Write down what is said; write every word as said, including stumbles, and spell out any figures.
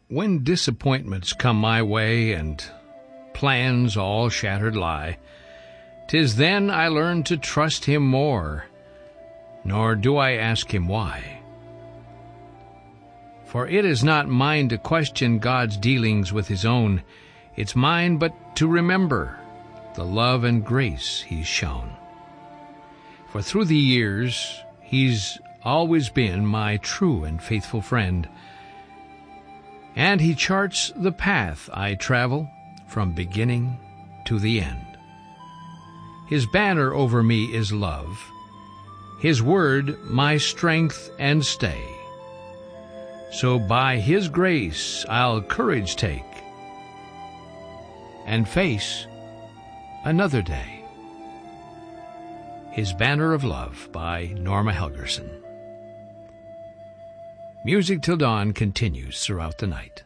when disappointments come my way and plans all shattered lie, 'tis then I learn to trust him more, nor do I ask him why. For it is not mine to question God's dealings with his own, it's mine but to remember the love and grace he's shown. For through the years he's always been my true and faithful friend, and he charts the path I travel from beginning to the end. His banner over me is love, his word my strength and stay. So by his grace I'll courage take and face another day. His Banner of Love by Norma Helgerson. Music Till Dawn continues throughout the night.